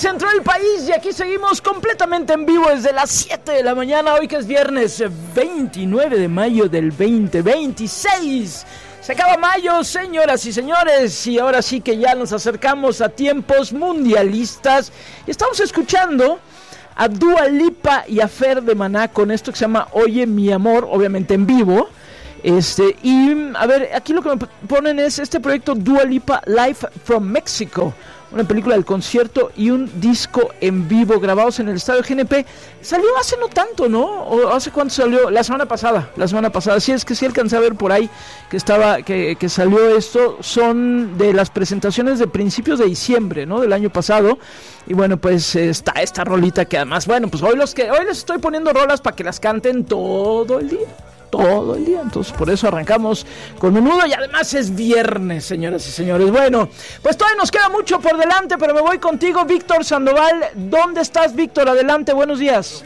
centro del país y aquí seguimos completamente en vivo desde las 7 de la mañana, hoy que es viernes 29 de mayo del 2026. Se acaba mayo, señoras y señores, y ahora sí que ya nos acercamos a tiempos mundialistas y estamos escuchando a Dua Lipa y a Fer de Maná con esto que se llama Oye mi amor, obviamente en vivo. Y a ver, aquí lo que me ponen es este proyecto Dua Lipa Live from Mexico, una película del concierto y un disco en vivo grabados en el estadio GNP. Salió hace no tanto, ¿no? ¿O hace cuánto salió? La semana pasada. Sí, es que sí alcancé a ver por ahí que salió esto. Son de las presentaciones de principios de diciembre, ¿no? Del año pasado. Y bueno, pues está esta rolita que además, bueno, pues hoy les estoy poniendo rolas para que las canten todo el día. Entonces por eso arrancamos con menudo y además es viernes, señoras y señores. Bueno, pues todavía nos queda mucho por delante, pero me voy contigo, Víctor Sandoval. ¿Dónde estás, Víctor? Adelante, buenos días.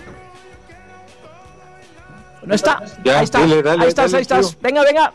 ¿No está? Ya, ahí está, dale, ahí estás. Tío. Venga.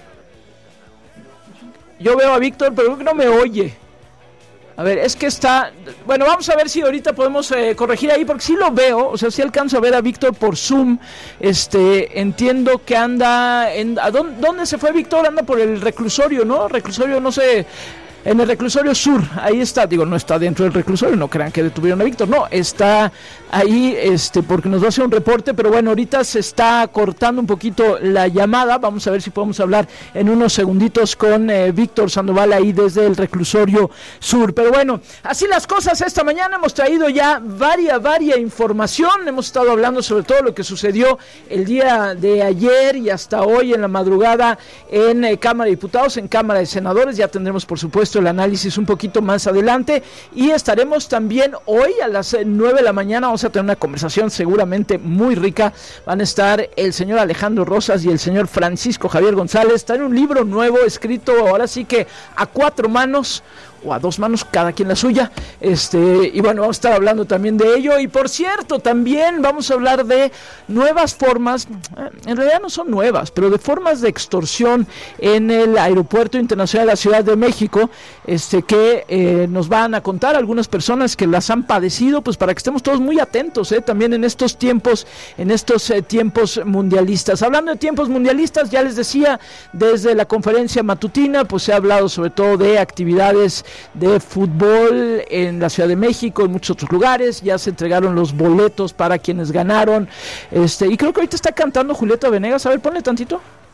Yo veo a Víctor, pero creo que no me oye. A ver, es que está... Bueno, vamos a ver si ahorita podemos corregir ahí, porque sí lo veo, o sea, sí alcanzo a ver a Víctor por Zoom. Entiendo que anda... ¿Dónde se fue Víctor? Anda por el reclusorio, ¿no? Reclusorio, no sé... En el reclusorio sur, ahí está, digo, no está dentro del reclusorio, no crean que detuvieron a Víctor, no, está ahí, porque nos va a hacer un reporte, pero bueno, ahorita se está cortando un poquito la llamada, vamos a ver si podemos hablar en unos segunditos con Víctor Sandoval ahí desde el reclusorio sur, pero bueno, así las cosas esta mañana, hemos traído ya varia información, hemos estado hablando sobre todo lo que sucedió el día de ayer y hasta hoy en la madrugada en Cámara de Diputados, en Cámara de Senadores, ya tendremos por supuesto el análisis un poquito más adelante y estaremos también hoy a las 9 de la mañana, vamos a tener una conversación seguramente muy rica, van a estar el señor Alejandro Rosas y el señor Francisco Javier González, está en un libro nuevo escrito ahora sí que a 4 manos o a 2 manos, cada quien la suya, y bueno, vamos a estar hablando también de ello, y por cierto, también vamos a hablar de nuevas formas, en realidad no son nuevas, pero de formas de extorsión en el Aeropuerto Internacional de la Ciudad de México, que nos van a contar algunas personas que las han padecido, pues para que estemos todos muy atentos, también en estos tiempos mundialistas. Hablando de tiempos mundialistas, ya les decía, desde la conferencia matutina, pues se ha hablado sobre todo de actividades de fútbol en la Ciudad de México, en muchos otros lugares, ya se entregaron los boletos para quienes ganaron, y creo que ahorita está cantando Julieta Venegas, a ver, ponle tantito.